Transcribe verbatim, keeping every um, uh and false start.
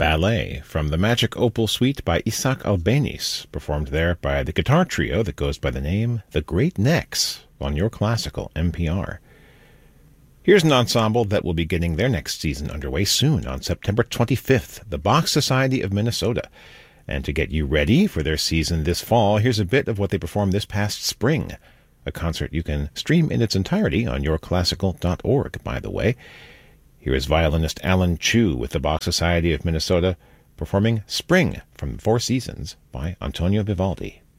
Ballet from the Magic Opal Suite by Isaac Albéniz, performed there by the guitar trio that goes by the name The Great Necks on Your Classical N P R. Here's an ensemble that will be getting their next season underway soon on September twenty-fifth, the Bach Society of Minnesota. And to get you ready for their season this fall, here's a bit of what they performed this past spring, a concert you can stream in its entirety on your classical dot org, by the way. Here is violinist Alan Chu with the Bach Society of Minnesota performing Spring from Four Seasons by Antonio Vivaldi.